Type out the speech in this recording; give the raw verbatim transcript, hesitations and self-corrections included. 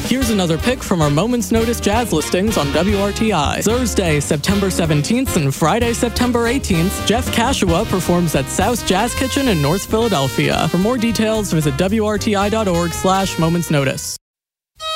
Here's another pick from our Moments Notice jazz listings on W R T I. Thursday, September seventeenth and Friday, September eighteenth, Jeff Kashua performs at South Jazz Kitchen in North Philadelphia. For more details, visit W R T I dot org slash Moments Notice.